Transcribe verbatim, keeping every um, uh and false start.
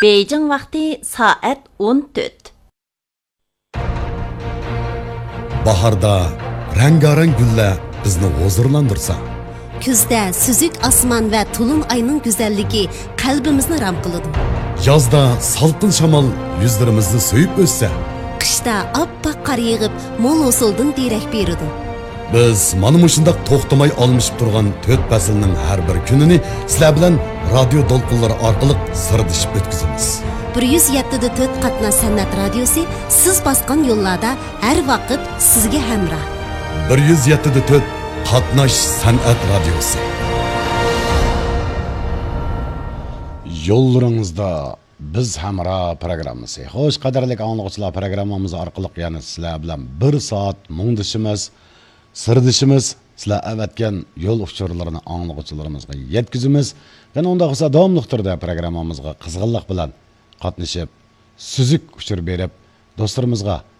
Beijing vaqti soat o'n to'rt. Baharda rengarenk gullar bizni huzurlandırsa. Kuzda süzük asman ve tulum ayının güzelliği kalbimizni ram qiladi. Yazda salqin shamol yuzlarimizni so'yib o'tsa. Qishda oppoq qar yig'ib, mo'l usuldan derak beradi. Biz mana mushundaq to'xtamay almışıp turgan to'rt faslning har bir kunini sizlar bilan radio to'lqinlari orqali sirdishib o'tkazamiz. bir yuz yetti da to'rt qatnash san'at radiosi siz bosgan yo'llarda har vaqt sizga hamroh. bir yuz yetti da to'rt qatnash san'at radiosi. Yo'llaringizda biz hamroh programmasi. Xo'sh, qadrli anglag'uchilar, programmamiz orqali yana sizlar bilan bir soat mungdishimiz, sirdishimiz, sizlar avatgan yo'l uchurlarini anglag'uchilarimizga yetkazamiz. Yana unda qilsa davomli turda programmamizga qizg'inlik bilan qatnashib, süzük uçur berib, dostlarımızga